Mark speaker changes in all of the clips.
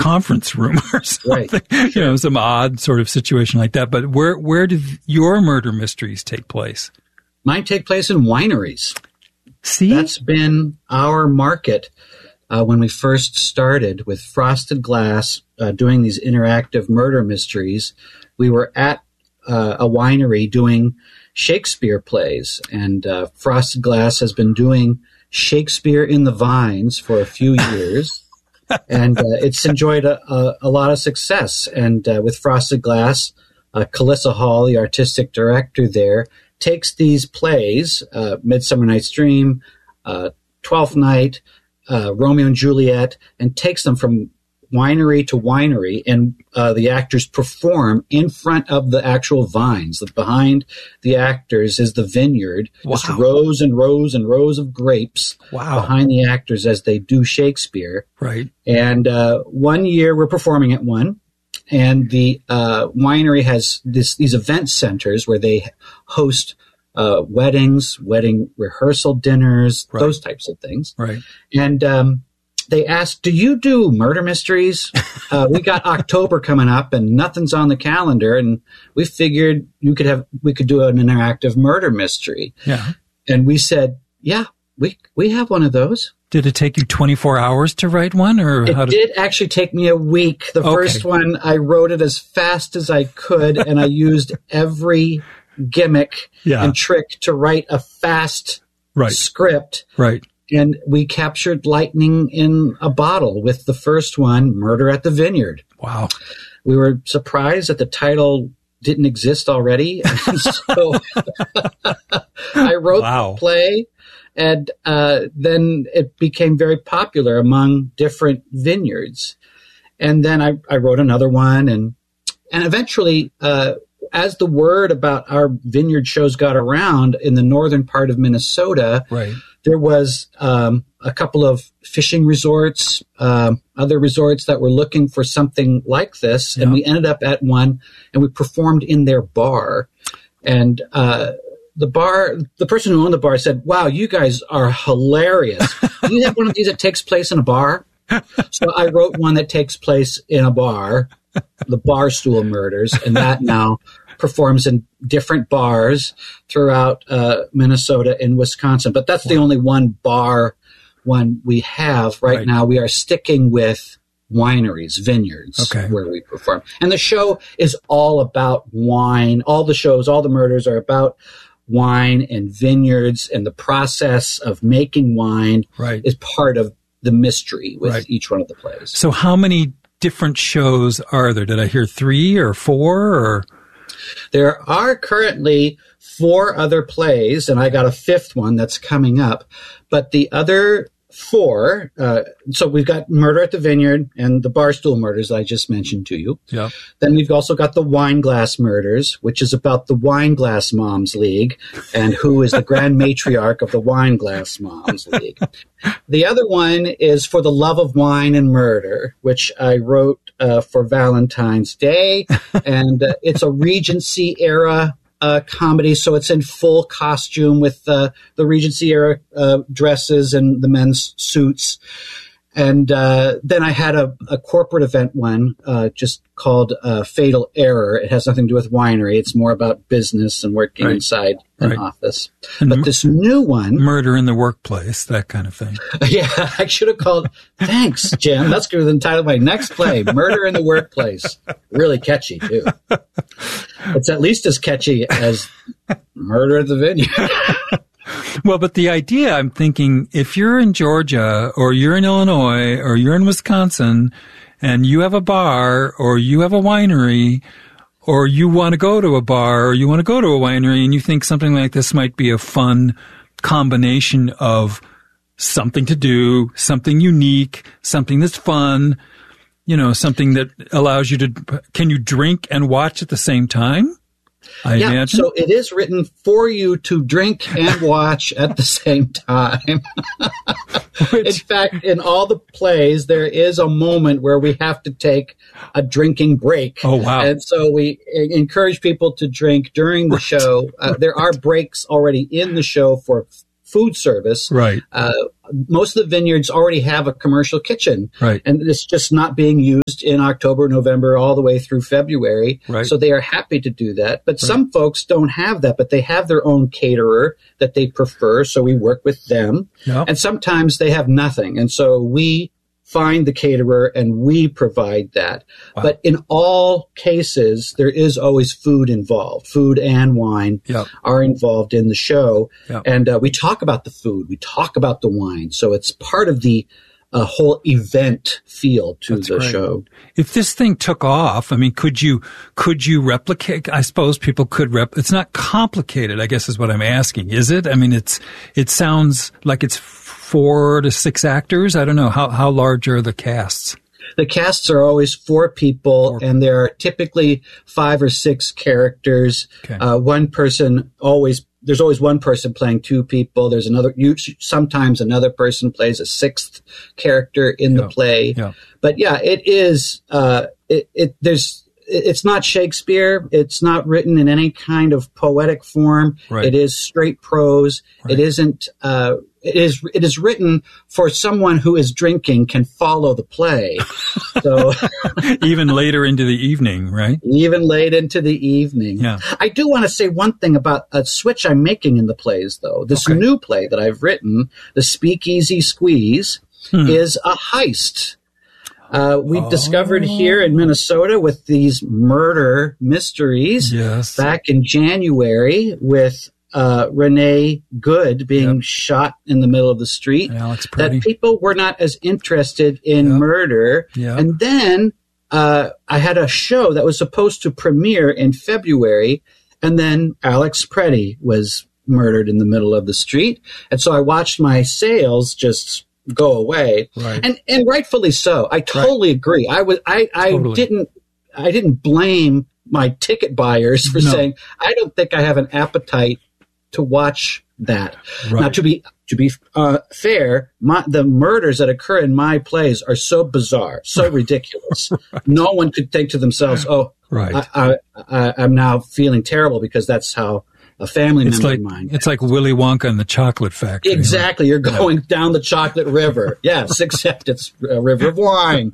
Speaker 1: conference room or something,
Speaker 2: right. Sure.
Speaker 1: Some odd sort of situation like that. But where did your murder mysteries take place?
Speaker 2: Mine take place in wineries.
Speaker 1: See?
Speaker 2: That's been our market when we first started with Frosted Glass doing these interactive murder mysteries. We were at a winery doing Shakespeare plays, and Frosted Glass has been doing Shakespeare in the Vines for a few years, and it's enjoyed a lot of success. And with Frosted Glass, Calissa Hall, the artistic director there, takes these plays, Midsummer Night's Dream, Twelfth Night, Romeo and Juliet, and takes them from winery to winery, and the actors perform in front of the actual vines. Behind the actors is the vineyard, just rows and rows and rows of grapes behind the actors as they do Shakespeare.
Speaker 1: Right.
Speaker 2: And 1 year we're performing at one, and the winery has these event centers where they host weddings, wedding rehearsal dinners, those types of things.
Speaker 1: Right.
Speaker 2: And they asked, do you do murder mysteries? We got October coming up and nothing's on the calendar. And we figured we could do an interactive murder mystery.
Speaker 1: Yeah.
Speaker 2: And we said, yeah, we have one of those.
Speaker 1: Did it take you 24 hours to write one? Or
Speaker 2: it did actually take me a week. The first one, I wrote it as fast as I could, and I used every gimmick and trick to write a fast script.
Speaker 1: Right.
Speaker 2: And we captured lightning in a bottle with the first one, Murder at the Vineyard.
Speaker 1: Wow. We
Speaker 2: were surprised that the title didn't exist already. And so I wrote the play, and then it became very popular among different vineyards. And then I wrote another one, and eventually, as the word about our vineyard shows got around in the northern part of Minnesota, there was a couple of fishing resorts, other resorts that were looking for something like this. And we ended up at one, and we performed in their bar. And the person who owned the bar said, wow, you guys are hilarious. Do you have one of these that takes place in a bar? So I wrote one that takes place in a bar, the Barstool Murders, and that now performs in different bars throughout Minnesota and Wisconsin. But that's the only one bar one we have right now. We are sticking with wineries, vineyards, where we perform. And the show is all about wine. All the shows, all the murders are about wine and vineyards, and the process of making wine is part of the mystery with each one of the plays.
Speaker 1: So how many different shows are there? Did I hear 3 or 4 or?
Speaker 2: There are currently 4 other plays, and I got a 5th one that's coming up. But the other 4, so we've got Murder at the Vineyard and the Barstool Murders I just mentioned to you.
Speaker 1: Yeah.
Speaker 2: Then we've also got the Wineglass Murders, which is about the Wineglass Moms League and who is the grand matriarch of the Wineglass Moms League. The other one is For the Love of Wine and Murder, which I wrote for Valentine's Day, and it's a Regency era comedy, so it's in full costume with the Regency era dresses and the men's suits. And then I had a corporate event one just called Fatal Error. It has nothing to do with winery. It's more about business and working inside an office.
Speaker 1: And
Speaker 2: but this new one...
Speaker 1: Murder in the Workplace, that kind of thing.
Speaker 2: Yeah, I should have called... Thanks, Jim. That's going to be the title of my next play, Murder in the Workplace. Really catchy, too. It's at least as catchy as Murder at the Vineyard.
Speaker 1: Well, but the idea, I'm thinking, if you're in Georgia or you're in Illinois or you're in Wisconsin and you have a bar or you have a winery or you want to go to a bar or you want to go to a winery and you think something like this might be a fun combination of something to do, something unique, something that's fun, something that allows you to, can you drink and watch at the same time? I imagine. So
Speaker 2: it is written for you to drink and watch at the same time. In fact, in all the plays, there is a moment where we have to take a drinking break.
Speaker 1: Oh, wow.
Speaker 2: And so we encourage people to drink during the show. There are breaks already in the show for food service.
Speaker 1: Right.
Speaker 2: most of the vineyards already have a commercial kitchen.
Speaker 1: Right.
Speaker 2: And it's just not being used in October, November, all the way through February.
Speaker 1: Right.
Speaker 2: So they are happy to do that. But some folks don't have that, but they have their own caterer that they prefer. So we work with them.
Speaker 1: Yep.
Speaker 2: And sometimes they have nothing. And so we find the caterer and we provide that.
Speaker 1: Wow.
Speaker 2: But in all cases, there is always food involved. Food and wine are involved in the show.
Speaker 1: Yep.
Speaker 2: And we talk about the food. We talk about the wine. So it's part of the whole event feel to the show.
Speaker 1: If this thing took off, I mean, could you replicate? I suppose people could it's not complicated, I guess is what I'm asking. Is it? I mean, it sounds like it's 4 to 6 actors. I don't know. How large are the casts?
Speaker 2: The casts are always 4 people, and there are typically 5 or 6 characters.
Speaker 1: Okay.
Speaker 2: There's always one person playing 2 people. There's sometimes another person plays a 6th character in the play. Yeah. But yeah, it is, it's not Shakespeare. It's not written in any kind of poetic form.
Speaker 1: Right.
Speaker 2: It is straight prose.
Speaker 1: Right.
Speaker 2: It isn't, it is written for someone who is drinking can follow the play. So
Speaker 1: even later into the evening, right?
Speaker 2: Even late into the evening.
Speaker 1: Yeah.
Speaker 2: I do want to say one thing about a switch I'm making in the plays, though. This new play that I've written, The Speakeasy Squeeze, is a heist. We discovered here in Minnesota with these murder mysteries back in January with Renee Good being shot in the middle of the street, that people were not as interested in murder. Yeah. And then I had a show that was supposed to premiere in February, and then Alex Preddy was murdered in the middle of the street. And so I watched my sales just go away. Right. And rightfully so. I totally agree. I didn't blame my ticket buyers for saying, I don't think I have an appetite to watch that. Right. Now, to be fair, the murders that occur in my plays are so bizarre, so ridiculous. No one could think to themselves, I'm now feeling terrible because that's how a family member of mine.
Speaker 1: It's like Willy Wonka and the Chocolate Factory.
Speaker 2: Exactly. Right? You're going down the chocolate river. Yes, except it's a river of wine.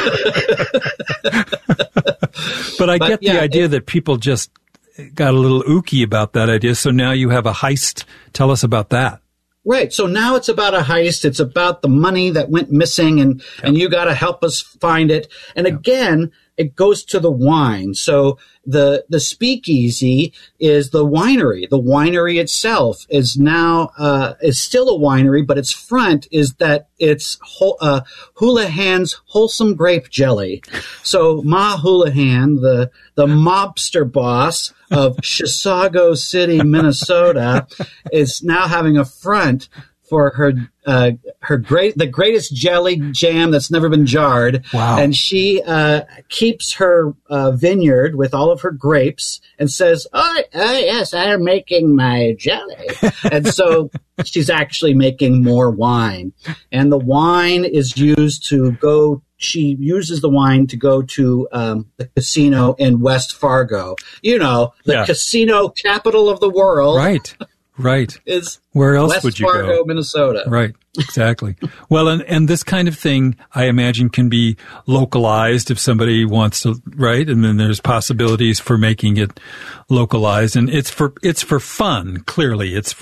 Speaker 1: But I get the idea that people just got a little ooky about that idea. So now you have a heist. Tell us about that.
Speaker 2: Right. So now it's about a heist. It's about the money that went missing, and you got to help us find it. And again, it goes to the wine. So the speakeasy is the winery. The winery itself is now is still a winery, but its front is that it's Houlihan's Wholesome Grape Jelly. So Ma Houlihan, the mobster boss of Chisago City, Minnesota, is now having a front for the greatest jelly jam that's never been jarred.
Speaker 1: Wow.
Speaker 2: And she keeps her vineyard with all of her grapes and says, yes, I am making my jelly. And so she's actually making more wine. And the wine is used she uses the wine to go to the casino in West Fargo. You know, the casino capital of the world.
Speaker 1: Right.
Speaker 2: Is
Speaker 1: where else
Speaker 2: West
Speaker 1: would you
Speaker 2: Fargo,
Speaker 1: go?
Speaker 2: Minnesota.
Speaker 1: Right. Exactly. Well, and this kind of thing, I imagine, can be localized if somebody wants to, right? And then there's possibilities for making it localized, and it's for fun. Clearly, it's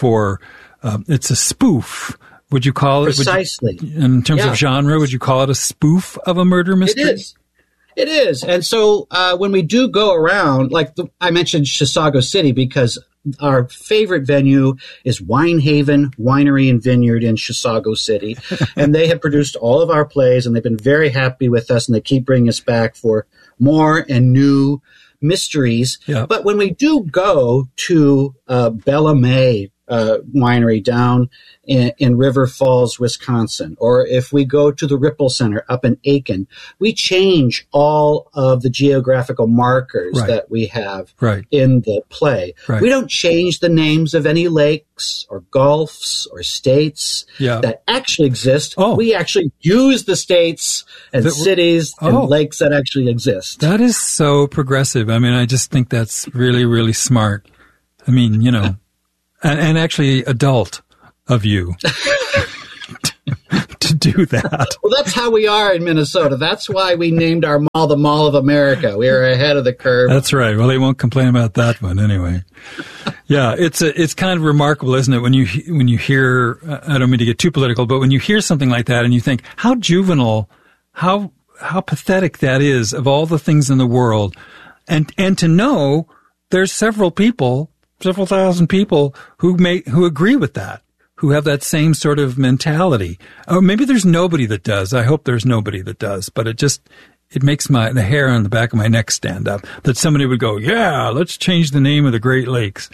Speaker 1: a spoof. Would you call it?
Speaker 2: Precisely.
Speaker 1: In terms of genre, would you call it a spoof of a murder mystery?
Speaker 2: It is. And so when we do go around, like I mentioned Chisago City because our favorite venue is Winehaven Winery and Vineyard in Chisago City. And they have produced all of our plays, and they've been very happy with us, and they keep bringing us back for more and new mysteries. Yeah. But when we do go to Bella May Winery down in River Falls, Wisconsin, or if we go to the Ripple Center up in Aiken, we change all of the geographical markers that we have in the play. Right. We don't change the names of any lakes or gulfs or states that actually exist. Oh. We actually use the states and cities and lakes that actually exist.
Speaker 1: That is so progressive. I mean, I just think that's really, really smart. I mean, you know, and actually adult of you to do that.
Speaker 2: Well, that's how we are in Minnesota. That's why we named our mall the Mall of America. We are ahead of the curve.
Speaker 1: That's right. Well, they won't complain about that one anyway. Yeah, it's kind of remarkable, isn't it, when you hear, I don't mean to get too political, but when you hear something like that and you think, how juvenile, how pathetic that is of all the things in the world. And to know there's several thousand people who agree with that, who have that same sort of mentality. Or maybe there's nobody that does. I hope there's nobody that does, but it makes the hair on the back of my neck stand up that somebody would go, yeah, let's change the name of the Great Lakes.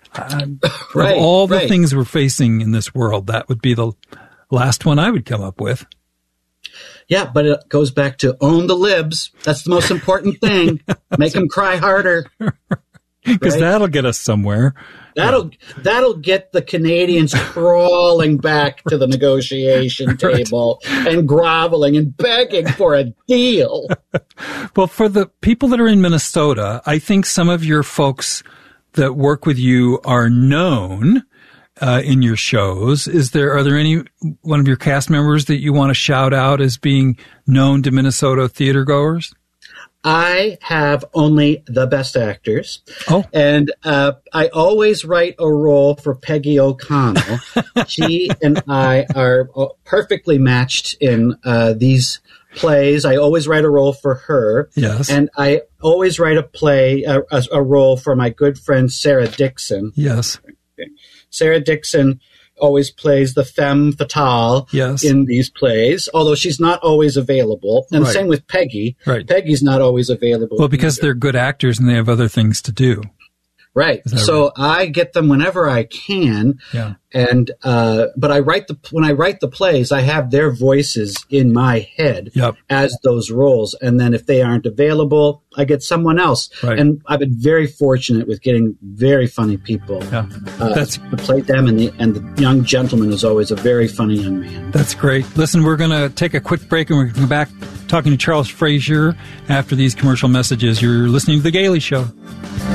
Speaker 2: Right,
Speaker 1: of all the things we're facing in this world, that would be the last one I would come up with.
Speaker 2: Yeah, but it goes back to own the libs. That's the most important thing. Make them cry harder.
Speaker 1: Because that'll get us somewhere.
Speaker 2: That'll get the Canadians crawling back to the negotiation table and groveling and begging for a deal.
Speaker 1: Well, for the people that are in Minnesota, I think some of your folks that work with you are known in your shows. Are there any one of your cast members that you want to shout out as being known to Minnesota theater goers?
Speaker 2: I have only the best actors.
Speaker 1: Oh.
Speaker 2: And I always write a role for Peggy O'Connell. She and I are perfectly matched in these plays. I always write a role for her.
Speaker 1: Yes.
Speaker 2: And I always write a role for my good friend Sarah Dixon.
Speaker 1: Yes.
Speaker 2: Sarah Dixon always plays the femme fatale in these plays, although she's not always available. And same with Peggy.
Speaker 1: Right.
Speaker 2: Peggy's not always available.
Speaker 1: Well, because they're good actors and they have other things to do.
Speaker 2: Right. So I get them whenever I can.
Speaker 1: Yeah.
Speaker 2: And but when I write the plays, I have their voices in my head as those roles. And then if they aren't available, I get someone else.
Speaker 1: Right.
Speaker 2: And I've been very fortunate with getting very funny people to play them. And the young gentleman is always a very funny young man.
Speaker 1: That's great. Listen, we're going to take a quick break and we're going to come back talking to Charles Frazier after these commercial messages. You're listening to The Gailey Show.